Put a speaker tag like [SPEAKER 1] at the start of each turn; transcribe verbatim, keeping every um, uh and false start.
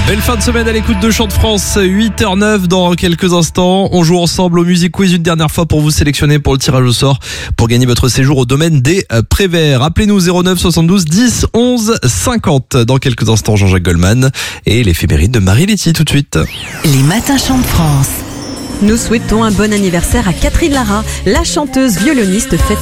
[SPEAKER 1] Belle fin de semaine à l'écoute de Chant de France, huit heures neuf dans quelques instants. On joue ensemble au Music Quiz une dernière fois pour vous sélectionner pour le tirage au sort pour gagner votre séjour au domaine des Préverts. Appelez-nous zéro neuf soixante-douze dix onze cinquante. Dans quelques instants, Jean-Jacques Goldman et l'éphéméride de Marie-Letty tout de suite.
[SPEAKER 2] Les matins Chant de France.
[SPEAKER 3] Nous souhaitons un bon anniversaire à Catherine Lara, la chanteuse violoniste fête